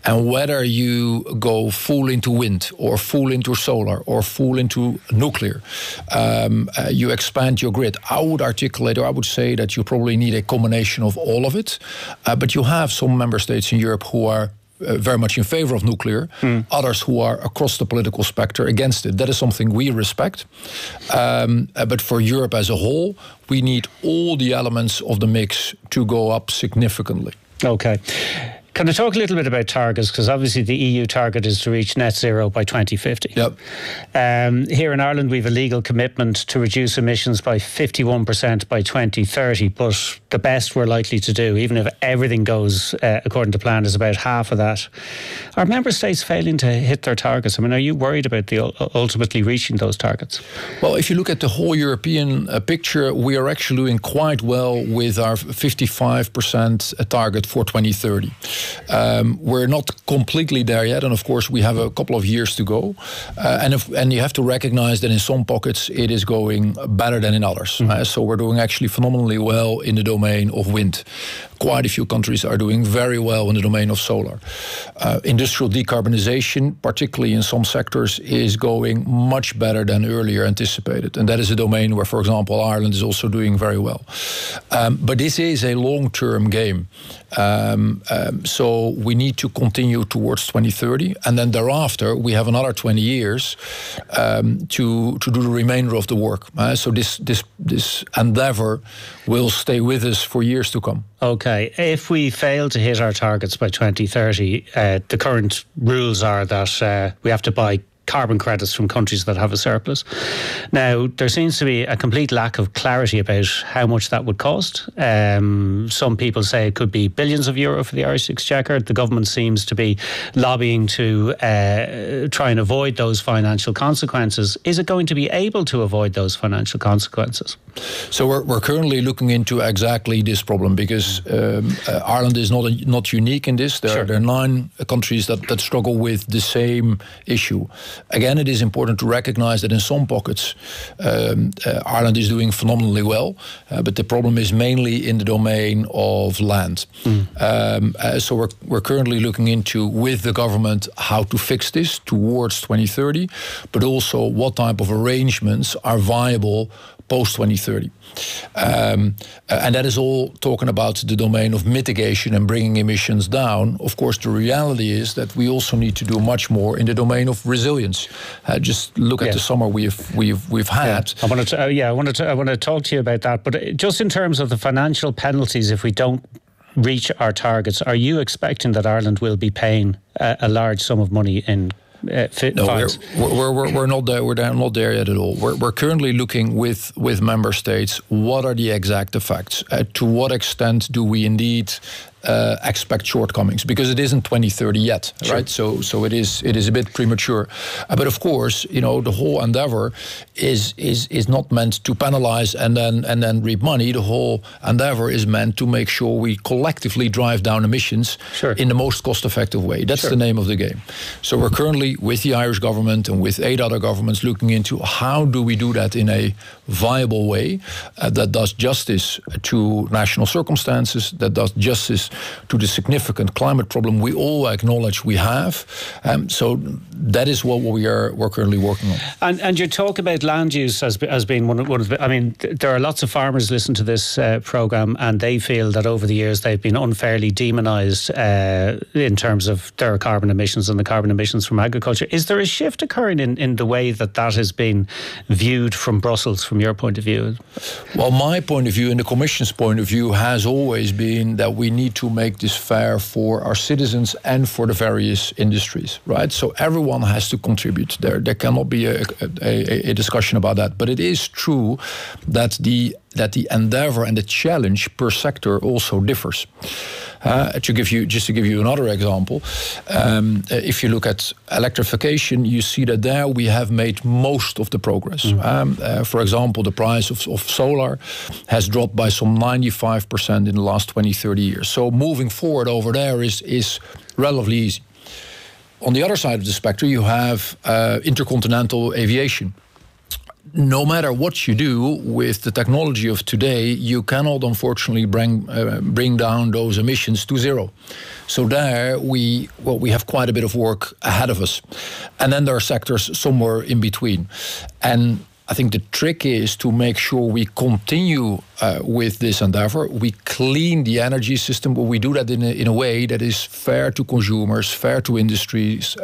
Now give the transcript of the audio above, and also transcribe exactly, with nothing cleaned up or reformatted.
And whether you go full into wind or full into solar or full into nuclear, um, uh, you expand your grid. I would articulate, or I would say that you probably need a combination of all of it. Uh, but you have some member states in Europe who are Uh, very much in favor of nuclear, mm. others who are across the political spectrum against it. That is something we respect. Um, uh, but for Europe as a whole, we need all the elements of the mix to go up significantly. Okay. Can I talk a little bit about targets? Because obviously the E U target is to reach net zero by twenty fifty. Yep. Um, here in Ireland, we have a legal commitment to reduce emissions by fifty-one percent by twenty thirty. But the best we're likely to do, even if everything goes uh, according to plan, is about half of that. Are member states failing to hit their targets? I mean, are you worried about the ultimately reaching those targets? Well, if you look at the whole European uh, picture, we are actually doing quite well with our fifty-five percent target for twenty thirty. Um, we're not completely there yet, and of course we have a couple of years to go. Uh, and if, and you have to recognize that in some pockets it is going better than in others. Mm-hmm. Uh, so we're doing actually phenomenally well in the domain of wind. Quite a few countries are doing very well in the domain of solar. Uh, industrial decarbonization, particularly in some sectors, is going much better than earlier anticipated. And that is a domain where, for example, Ireland is also doing very well. Um, but this is a long-term game. Um, um, so we need to continue towards twenty thirty. And then thereafter, we have another twenty years um, to, to do the remainder of the work. Uh, so this, this, this endeavor will stay with us for years to come. Okay, if we fail to hit our targets by twenty thirty, uh, the current rules are that uh, we have to buy carbon credits from countries that have a surplus. Now, there seems to be a complete lack of clarity about how much that would cost. Um, some people say it could be billions of euro for the Irish Exchequer. The government seems to be lobbying to uh, try and avoid those financial consequences. Is it going to be able to avoid those financial consequences? So we're, we're currently looking into exactly this problem because um, uh, Ireland is not a, not unique in this. There, sure. there are nine countries that, that struggle with the same issue. Again, it is important to recognize that in some pockets, um, uh, Ireland is doing phenomenally well, uh, but the problem is mainly in the domain of land. Mm. Um, uh, so we're, we're currently looking into, with the government, how to fix this towards twenty thirty, but also what type of arrangements are viable post twenty thirty. Um, uh, and that is all talking about the domain of mitigation and bringing emissions down. Of course, the reality is that we also need to do much more in the domain of resilience. Uh, just look yeah. at the summer we've we've we've had. Yeah, I want to uh, yeah, I want to I want to talk to you about that. But just in terms of the financial penalties, if we don't reach our targets, are you expecting that Ireland will be paying a, a large sum of money in? Uh, fit no, we're, we're, we're, we're not there. We're there, not there yet at all. We're, we're currently looking with, with member states. What are the exact effects? Uh, to what extent do we indeed uh, expect shortcomings? Because it isn't twenty thirty yet, sure. right? So, so it is it is a bit premature. Uh, but of course, you know, the whole endeavor is is is not meant to penalize and then and then reap money. The whole endeavor is meant to make sure we collectively drive down emissions sure. in the most cost-effective way. That's sure. the name of the game. So we're currently, with the Irish government and with eight other governments, looking into how do we do that in a viable way uh, that does justice to national circumstances, that does justice to the significant climate problem we all acknowledge we have. Um, so that is what we are we're currently working on. And and your talk about land use as as being one of, one of the, I mean, there are lots of farmers listen to this uh, program, and they feel that over the years they've been unfairly demonised uh, in terms of their carbon emissions and the carbon emissions from agriculture. Is there a shift occurring in, in the way that that has been viewed from Brussels, from your point of view? Well, my point of view and the Commission's point of view has always been that we need to make this fair for our citizens and for the various industries, right? So everyone has to contribute there. There cannot be a, a, a discussion about that. But it is true that the that the endeavor and the challenge per sector also differs. Uh, to give you just to give you another example, um, if you look at electrification, you see that there we have made most of the progress. Mm. Um, uh, for example, the price of, of solar has dropped by some ninety-five percent in the last twenty, thirty years. So moving forward over there is is relatively easy. On the other side of the spectrum, you have uh, intercontinental aviation. no matter what you do with the technology of today, you cannot unfortunately bring uh, bring down those emissions to zero. So there we well we have quite a bit of work ahead of us, and then there are sectors somewhere in between, and I think the trick is to make sure we continue uh, with this endeavor. We clean the energy system, but we do that in a, in a way that is fair to consumers, fair to industries,